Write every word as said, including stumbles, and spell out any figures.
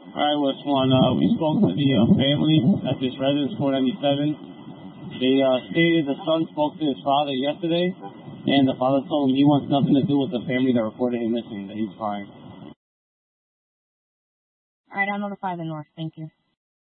Alright, what's one? Uh, we spoke to the uh, family at this residence, four ninety-seven. They uh, stated the son spoke to his father yesterday, and the father told him he wants nothing to do with the family that reported him missing, that he's fine. Alright, I'll notify the North. Thank you.